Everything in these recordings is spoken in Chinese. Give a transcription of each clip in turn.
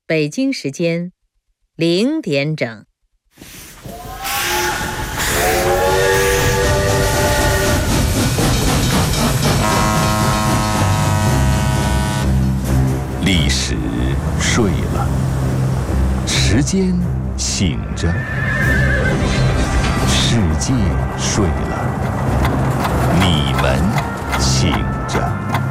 北京时间0点整。 历史睡了，时间醒着，世界睡了，你们醒着。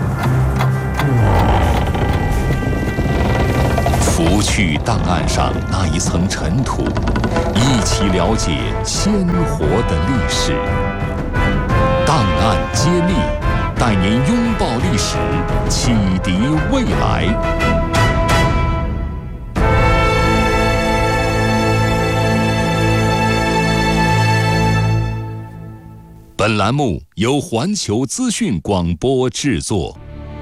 拂去档案上那一层尘土，一起了解鲜活的历史。档案揭秘，带您拥抱历史，启迪未来。本栏目由环球资讯广播制作。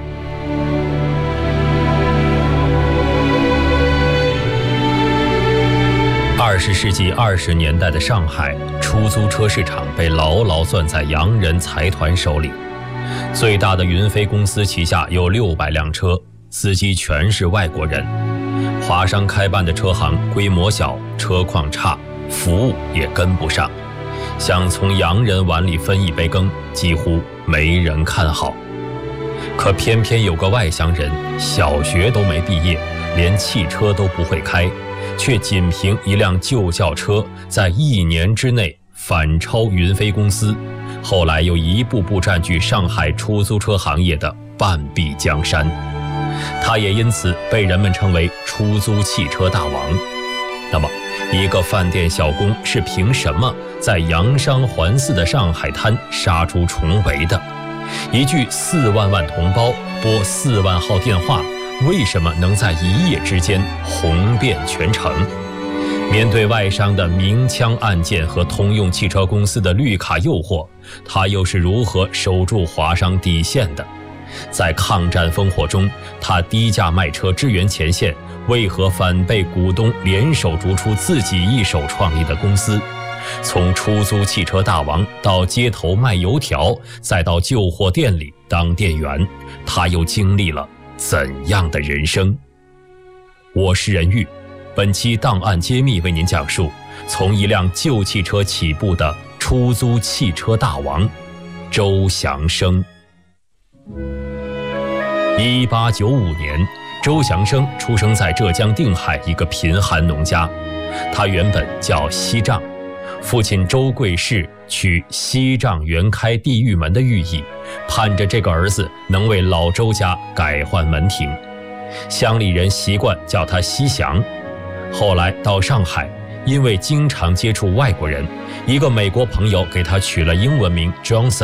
20世纪20年代的上海，出租车市场被牢牢攥在洋人财团手里。最大的云飞公司旗下有600辆车，司机全是外国人。华商开办的车行规模小，车况差，服务也跟不上。想从洋人碗里分一杯羹，几乎没人看好。可偏偏有个外乡人，小学都没毕业，连汽车都不会开，却仅凭一辆旧轿车，在1年之内反超云飞公司，后来又一步步占据上海出租车行业的半壁江山。他也因此被人们称为出租汽车大王。那么一个饭店小工是凭什么在洋商环伺的上海滩杀出重围的？一句4万万同胞拨4万号电话，为什么能在一夜之间红遍全城？面对外商的明枪暗箭和通用汽车公司的绿卡诱惑，他又是如何守住华商底线的？在抗战烽火中，他低价卖车支援前线，为何反被股东联手逐出自己一手创立的公司？从出租汽车大王到街头卖油条，再到旧货店里当店员，他又经历了怎样的人生？我是任玉，本期档案揭秘为您讲述从一辆旧汽车起步的出租汽车大王周祥生。1895年，周祥生出生在浙江定海一个贫寒农家，他原本叫西丈，父亲周贵士取西丈原开地狱门的寓意，盼着这个儿子能为老周家改换门庭。乡里人习惯叫他西祥。后来到上海，因为经常接触外国人，一个美国朋友给他取了英文名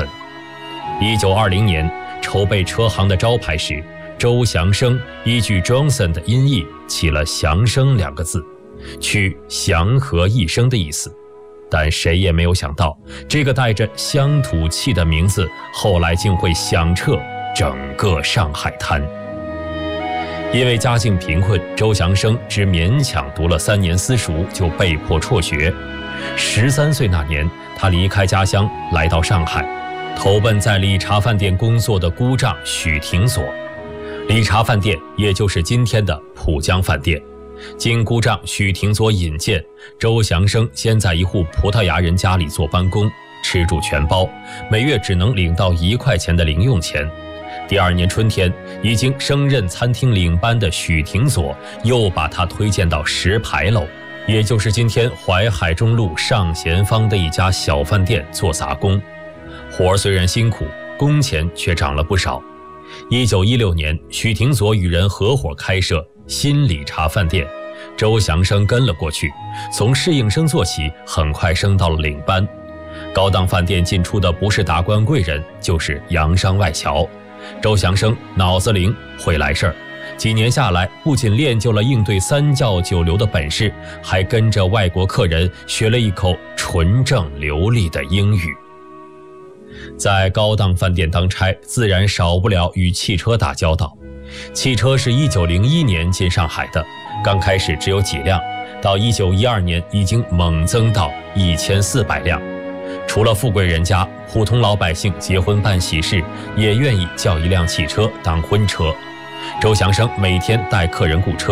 Johnson。1920年筹备车行的招牌时，周祥生依据 Johnson 的音译起了祥生2个字，取祥和一生的意思。但谁也没有想到，这个带着乡土气的名字后来竟会响彻整个上海滩。因为家境贫困，周祥生只勉强读了3年私塾，就被迫辍学。13岁那年，他离开家乡来到上海，投奔在理查饭店工作的姑丈许廷所。理查饭店也就是今天的浦江饭店。经姑丈许廷所引荐，周祥生先在一户葡萄牙人家里做班工，吃住全包，每月只能领到1块钱的零用钱。第2年春天，已经升任餐厅领班的许廷所又把他推荐到石牌楼，也就是今天淮海中路上咸坊的一家小饭店做杂工。活儿虽然辛苦，工钱却涨了不少。1916年，许廷所与人合伙开设新理查饭店，周祥生跟了过去，从侍应生做起，很快升到了领班。高档饭店进出的不是达官贵人，就是洋商外侨。周祥生脑子灵，会来事儿，几年下来，不仅练就了应对3教9流的本事，还跟着外国客人学了一口纯正流利的英语。在高档饭店当差，自然少不了与汽车打交道。汽车是1901年进上海的，刚开始只有几辆，到1912年已经猛增到1400辆。除了富贵人家，普通老百姓结婚办喜事也愿意叫一辆汽车当婚车。周祥生每天带客人雇车，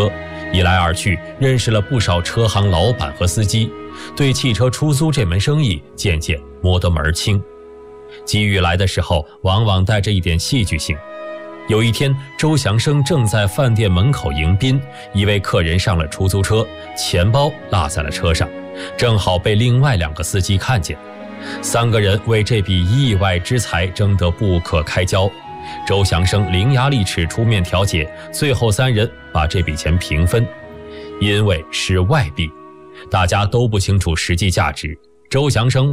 一来二去，认识了不少车行老板和司机，对汽车出租这门生意渐渐摸得门儿清。机遇来的时候，往往带着一点戏剧性。有一天，周祥生正在饭店门口迎宾，一位客人上了出租车，钱包落在了车上，正好被另外2个司机看见。3个人为这笔意外之财争得不可开交。周祥生伶牙俐齿出面调解，最后3人把这笔钱平分。因为是外币，大家都不清楚实际价值，周祥生